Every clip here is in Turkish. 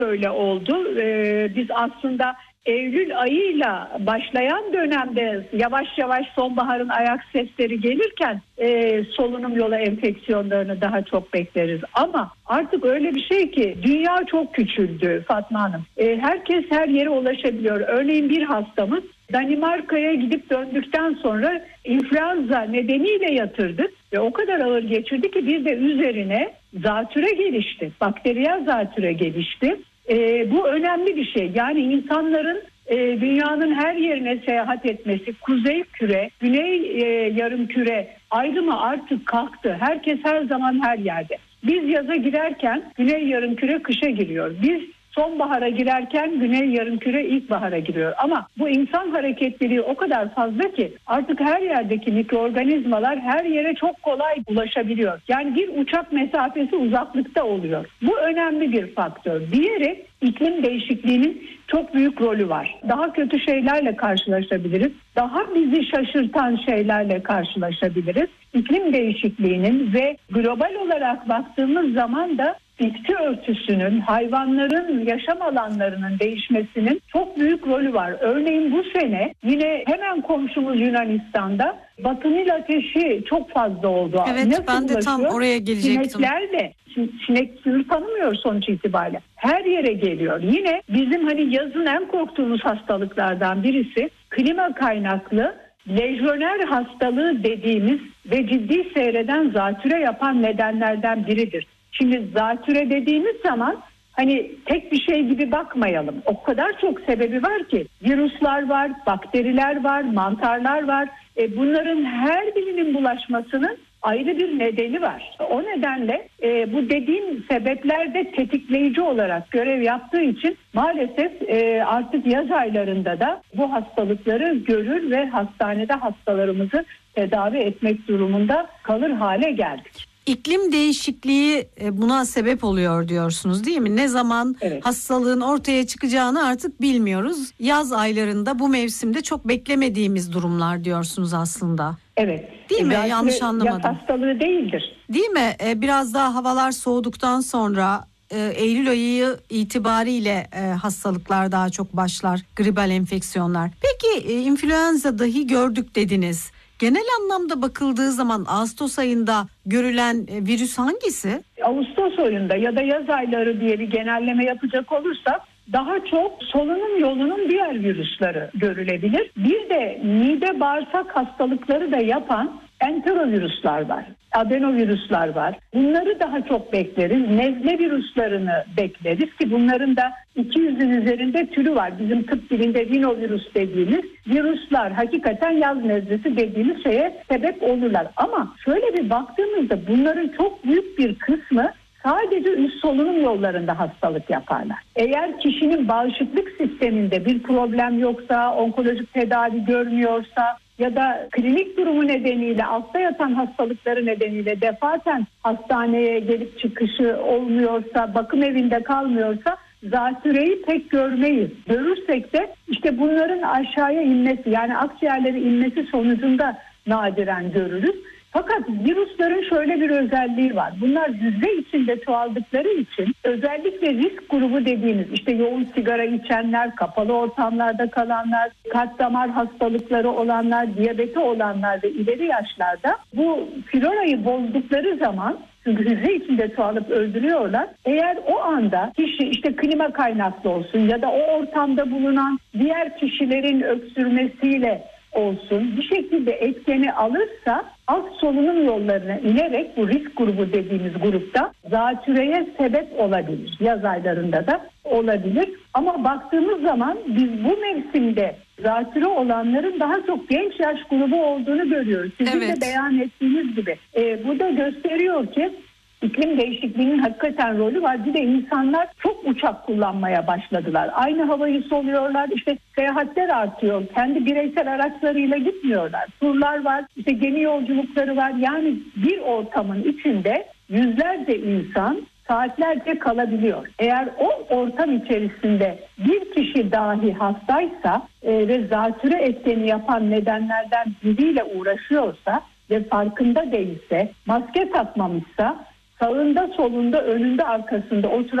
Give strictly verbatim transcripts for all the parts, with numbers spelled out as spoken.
böyle oldu. Ee, biz aslında Eylül ayıyla başlayan dönemde yavaş yavaş sonbaharın ayak sesleri gelirken e, solunum yolu enfeksiyonlarını daha çok bekleriz. Ama artık öyle bir şey ki dünya çok küçüldü Fatma Hanım. E, herkes her yere ulaşabiliyor. Örneğin bir hastamız Danimarka'ya gidip döndükten sonra influenza nedeniyle yatırdık ve o kadar ağır geçirdi ki bir de üzerine zatüre gelişti. Bakteriyel zatüre gelişti. Ee, bu önemli bir şey. Yani insanların e, dünyanın her yerine seyahat etmesi, kuzey küre, güney e, yarım küre ayrımı artık kalktı. Herkes her zaman her yerde. Biz yaza girerken güney yarım küre kışa giriyor. Biz sonbahara girerken güney yarımküre ilkbahara giriyor. Ama bu insan hareketliliği o kadar fazla ki artık her yerdeki mikroorganizmalar her yere çok kolay ulaşabiliyor. Yani bir uçak mesafesi uzaklıkta oluyor. Bu önemli bir faktör. Diğeri iklim değişikliğinin çok büyük rolü var. Daha kötü şeylerle karşılaşabiliriz. Daha bizi şaşırtan şeylerle karşılaşabiliriz. İklim değişikliğinin ve global olarak baktığımız zaman da bitki örtüsünün, hayvanların yaşam alanlarının değişmesinin çok büyük rolü var. Örneğin bu sene yine hemen komşumuz Yunanistan'da Batı Nil ateşi çok fazla oldu. Evet, nasıl ben de tam ulaşıyor? oraya gelecektim. Sineklerle, sinek sınır tanımıyor sonuç itibariyle. Her yere geliyor. Yine bizim hani yazın en korktuğumuz hastalıklardan birisi klima kaynaklı lejyoner hastalığı dediğimiz ve ciddi seyreden zatüre yapan nedenlerden biridir. Şimdi zatüre dediğimiz zaman hani tek bir şey gibi bakmayalım. O kadar çok sebebi var ki virüsler var, bakteriler var, mantarlar var. E bunların her birinin bulaşmasının ayrı bir nedeni var. O nedenle e, bu dediğim sebepler de tetikleyici olarak görev yaptığı için maalesef e, artık yaz aylarında da bu hastalıkları görür ve hastanede hastalarımızı tedavi etmek durumunda kalır hale geldik. İklim değişikliği buna sebep oluyor diyorsunuz değil mi? Ne zaman evet. hastalığın ortaya çıkacağını artık bilmiyoruz. Yaz aylarında bu mevsimde çok beklemediğimiz durumlar diyorsunuz aslında. Evet. Değil mi? Zatüre Yanlış anlamadım. yaz hastalığı değildir. Değil mi? Biraz daha havalar soğuduktan sonra Eylül ayı itibariyle hastalıklar daha çok başlar. Gribal enfeksiyonlar. Peki influenza dahi gördük dediniz. Genel anlamda bakıldığı zaman Ağustos ayında görülen virüs hangisi? Ağustos ayında ya da yaz ayları diye bir genelleme yapacak olursak daha çok solunum yolunun diğer virüsleri görülebilir. Bir de mide bağırsak hastalıkları da yapan enterovirüsler var. Adenovirüsler var. Bunları daha çok bekleriz. Nezle virüslerini bekleriz ki bunların da iki yüzün üzerinde türü var. Bizim tıp dilinde rinovirüs dediğimiz virüsler hakikaten yaz nezlesi dediğimiz şeye sebep olurlar. Ama şöyle bir baktığımızda bunların çok büyük bir kısmı sadece üst solunum yollarında hastalık yaparlar. Eğer kişinin bağışıklık sisteminde bir problem yoksa, onkolojik tedavi görmüyorsa ya da klinik durumu nedeniyle altta yatan hastalıkları nedeniyle defaten hastaneye gelip çıkışı olmuyorsa, bakım evinde kalmıyorsa zatüreyi pek görmeyiz. Görürsek de işte bunların aşağıya inmesi, yani akciğerlere inmesi sonucunda nadiren görürüz. Fakat virüslerin şöyle bir özelliği var. Bunlar hücre içinde çoğaldıkları için özellikle risk grubu dediğimiz işte yoğun sigara içenler, kapalı ortamlarda kalanlar, kalp damar hastalıkları olanlar, diyabeti olanlar ve ileri yaşlarda bu florayı bozdukları zaman, çünkü hücre içinde çoğalıp öldürüyorlar. Eğer o anda kişi işte klima kaynaklı olsun ya da o ortamda bulunan diğer kişilerin öksürmesiyle olsun bir şekilde etkeni alırsa alt solunum yollarına inerek bu risk grubu dediğimiz grupta zatüreye sebep olabilir. Yaz aylarında da olabilir. Ama baktığımız zaman biz bu mevsimde zatüre olanların daha çok genç yaş grubu olduğunu görüyoruz. Sizin evet. de beyan ettiğiniz gibi. E, bu da gösteriyor ki İklim değişikliğinin hakikaten rolü var. Bir de insanlar çok uçak kullanmaya başladılar. Aynı havayı soluyorlar. İşte seyahatler artıyor. Kendi bireysel araçlarıyla gitmiyorlar. Turlar var. İşte gemi yolculukları var. Yani bir ortamın içinde yüzlerce insan saatlerce kalabiliyor. Eğer o ortam içerisinde bir kişi dahi hastaysa e, ve zatüre etkeni yapan nedenlerden biriyle uğraşıyorsa ve farkında değilse, maske takmamışsa, sağında, solunda, önünde, arkasında oturan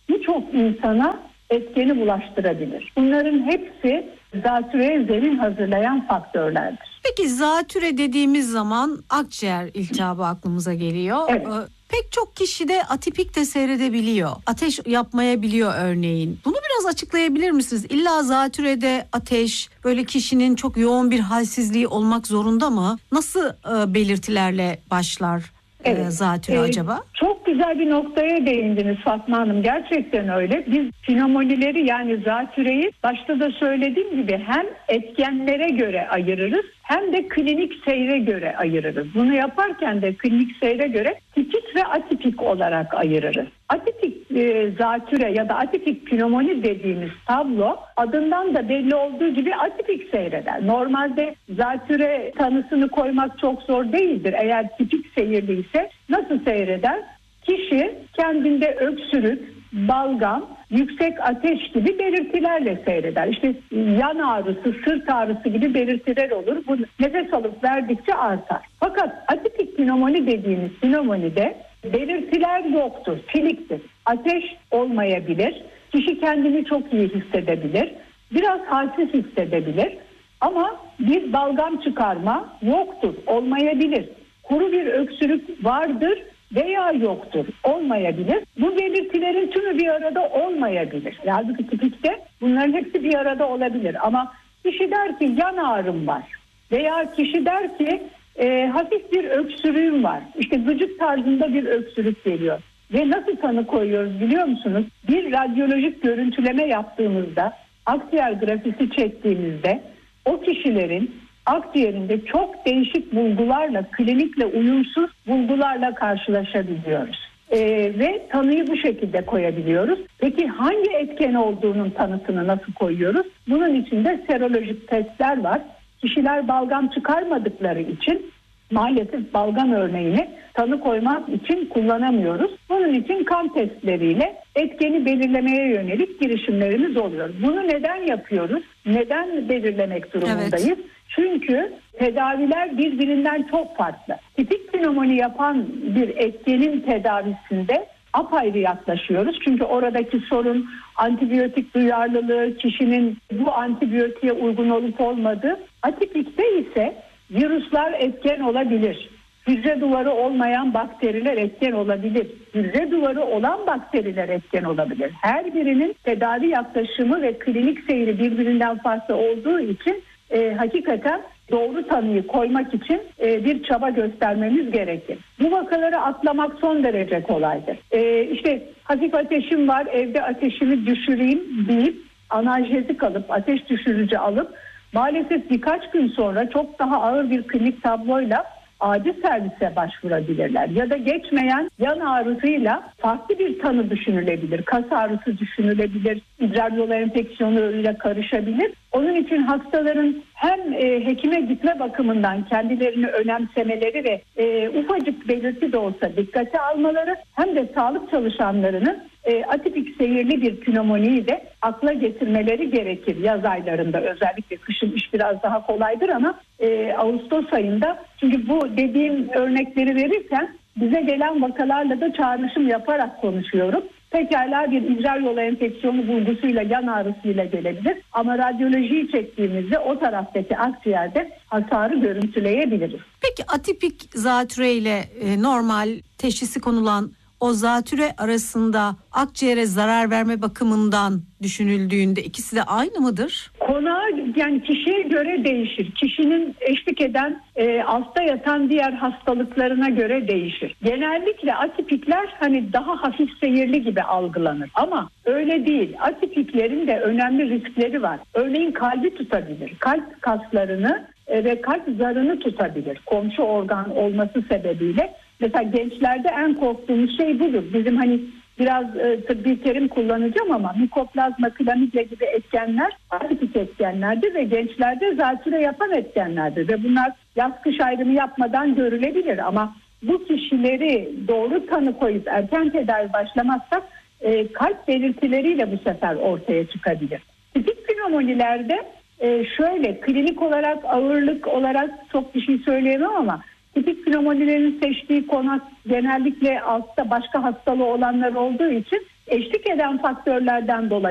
birçok insana etkeni bulaştırabilir. Bunların hepsi zatürreye zemin hazırlayan faktörlerdir. Peki zatüre dediğimiz zaman akciğer iltihabı aklımıza geliyor. Evet. Ee, pek çok kişide atipik de seyredebiliyor. Ateş yapmayabiliyor örneğin. Bunu biraz açıklayabilir misiniz? İlla zatürede ateş böyle kişinin çok yoğun bir halsizliği olmak zorunda mı? Nasıl e, belirtilerle başlar e, zatüre Ee, acaba? Çok güzel bir noktaya değindiniz Fatma Hanım. Gerçekten öyle. Biz pneumonileri yani zatüreyi başta da söylediğim gibi hem etkenlere göre ayırırız hem de klinik seyre göre ayırırız. Bunu yaparken de klinik seyre göre tipik ve atipik olarak ayırırız. Atipik e, zatüre ya da atipik pneumoni dediğimiz tablo adından da belli olduğu gibi atipik seyreder. Normalde zatüre tanısını koymak çok zor değildir. Eğer tipik seyirliyse nasıl seyreder? Kişi kendinde öksürük, balgam, yüksek ateş gibi belirtilerle seyreder. İşte yan ağrısı, sırt ağrısı gibi belirtiler olur. Bu nefes alıp verdikçe artar. Fakat atipik pneumoni dediğimiz pneumonide belirtiler yoktur, filiktir. Ateş olmayabilir, kişi kendini çok iyi hissedebilir, biraz halsiz hissedebilir ama bir balgam çıkarma yoktur, olmayabilir. Kuru bir öksürük vardır veya yoktur, olmayabilir. Bu belirtilerin tümü bir arada olmayabilir. Yani tipikte bunların hepsi bir arada olabilir. Ama kişi der ki yan ağrım var veya kişi der ki e, hafif bir öksürüğüm var. İşte gıcık tarzında bir öksürük geliyor. Ve nasıl tanı koyuyoruz biliyor musunuz? Bir radyolojik görüntüleme yaptığımızda, akciğer grafisi çektiğimizde o kişilerin akciğerinde çok değişik bulgularla, klinikle uyumsuz bulgularla karşılaşabiliyoruz. Ee, ve tanıyı bu şekilde koyabiliyoruz. Peki hangi etken olduğunun tanısını nasıl koyuyoruz? Bunun için de serolojik testler var. Kişiler balgam çıkarmadıkları için maalesef balgam örneğini tanı koymak için kullanamıyoruz. Bunun için kan testleriyle etkeni belirlemeye yönelik girişimlerimiz oluyor. Bunu neden yapıyoruz? Neden belirlemek durumundayız? Evet. Çünkü tedaviler birbirinden çok farklı. Tipik pneumoni yapan bir etkenin tedavisinde apayrı yaklaşıyoruz. Çünkü oradaki sorun antibiyotik duyarlılığı, kişinin bu antibiyotiğe uygun olup olmadığı. Atipikte ise virüsler etken olabilir. Hücre duvarı olmayan bakteriler etken olabilir. Hücre duvarı olan bakteriler etken olabilir. Her birinin tedavi yaklaşımı ve klinik seyri birbirinden farklı olduğu için e, hakikaten doğru tanıyı koymak için e, bir çaba göstermemiz gerekir. Bu vakaları atlamak son derece kolaydır. E, işte hafif ateşim var, evde ateşimi düşüreyim deyip analjezik alıp, ateş düşürücü alıp maalesef birkaç gün sonra çok daha ağır bir klinik tabloyla acil servise başvurabilirler. Ya da geçmeyen yan ağrısıyla farklı bir tanı düşünülebilir. Kas ağrısı düşünülebilir. İdrar yolu enfeksiyonuyla karışabilir. Onun için hastaların hem e, hekime gitme bakımından kendilerini önemsemeleri ve e, ufacık belirti de olsa dikkate almaları hem de sağlık çalışanlarının e, atipik seyirli bir pneumoniyi de akla getirmeleri gerekir yaz aylarında. Özellikle kışın iş biraz daha kolaydır ama e, Ağustos ayında, çünkü bu dediğim örnekleri verirken bize gelen vakalarla da çağrışım yaparak konuşuyorum. Pekala bir idrar yolu enfeksiyonu bulgusuyla, yan ağrısıyla gelebilir. Ama radyolojiyi çektiğimizde o taraftaki akciğerde hasarı görüntüleyebiliriz. Peki atipik zatüre ile e, normal teşhisi konulan o zatüre arasında akciğere zarar verme bakımından düşünüldüğünde ikisi de aynı mıdır? Konağa, yani kişiye göre değişir. Kişinin eşlik eden e, altta yatan diğer hastalıklarına göre değişir. Genellikle atipikler hani daha hafif seyirli gibi algılanır. Ama öyle değil. Atipiklerin de önemli riskleri var. Örneğin kalbi tutabilir. Kalp kaslarını e, ve kalp zarını tutabilir. Komşu organ olması sebebiyle. Mesela gençlerde en korktuğumuz şey budur. Bizim hani biraz e, tıbbi terim kullanacağım ama mikoplazma, klamidya gibi etkenler atipik etkenlerdir ve gençlerde zatüre yapan etkenlerdir. Ve bunlar yaz kış ayrımı yapmadan görülebilir ama bu kişileri doğru tanı koyup erken tedavi başlamazsak e, kalp belirtileriyle bu sefer ortaya çıkabilir. Tipik pneumonilerde e, şöyle klinik olarak, ağırlık olarak çok bir şey söyleyemem ama tipik pneumonilerin seçtiği konak genellikle altta başka hastalığı olanlar olduğu için eşlik eden faktörlerden dolayı